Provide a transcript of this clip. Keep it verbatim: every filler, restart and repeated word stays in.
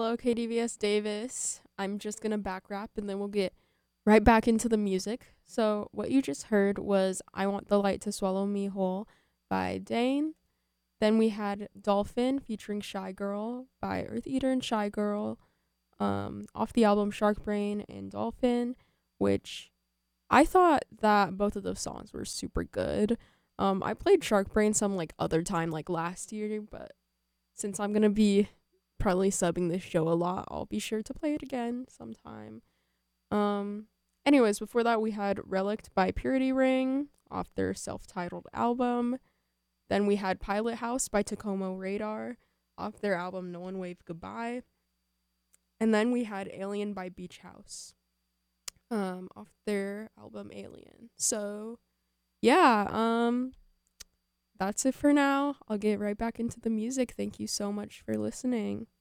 Hello, K D V S Davis. I'm just gonna back rap and then we'll get right back into the music. So, what you just heard was I Want the Light to Swallow Me Whole by Dane. Then we had Dolphin featuring Shy Girl by Earth Eater and Shy Girl, um, off the album Shark Brain and Dolphin, which I thought that both of those songs were super good. Um, I played Shark Brain some like other time, like last year, but since I'm gonna be probably subbing this show a lot, I'll be sure to play it again sometime. Um, anyways, before that we had Relict by Purity Ring off their self-titled album. Then we had Pilot House by Tacoma Radar off their album No One Wave Goodbye. And then we had Alien by Beach House um off their album Alien. So, yeah, um that's it for now. I'll get right back into the music. Thank you so much for listening.